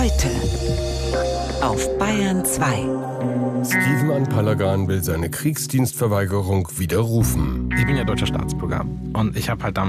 Heute auf Bayern 2. Steven Palagan will seine Kriegsdienstverweigerung widerrufen. Ich bin ja deutscher Staatsbürger und ich habe halt damals